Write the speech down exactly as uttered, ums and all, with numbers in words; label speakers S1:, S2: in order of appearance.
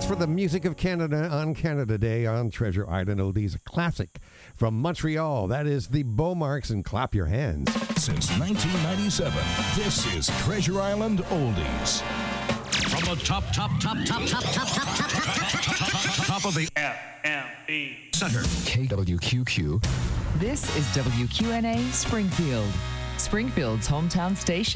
S1: Dance for the Music of Canada on Canada Day on Treasure Island Oldies. A classic from Montreal. That is the Beaumarks and Clap Your Hands.
S2: Since nineteen ninety-seven, this is Treasure Island Oldies.
S3: From the top, top, top, top, top, top, top, top, top, top, top of the F M E Center.
S4: K W Q Q.
S5: This is W Q N A Springfield, Springfield's hometown station.